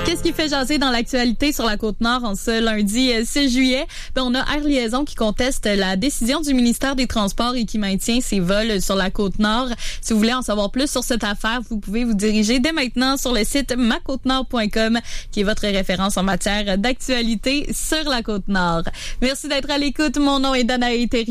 Qu'est-ce qui fait jaser dans l'actualité sur la Côte-Nord en ce lundi 6 juillet? On a Air Liaison qui conteste la décision du ministère des Transports et qui maintient ses vols sur la Côte-Nord. Si vous voulez en savoir plus sur cette affaire, vous pouvez vous diriger dès maintenant sur le site macôtenord.com qui est votre référence en matière d'actualité sur la Côte-Nord. Merci d'être à l'écoute. Mon nom est Danae Thériault.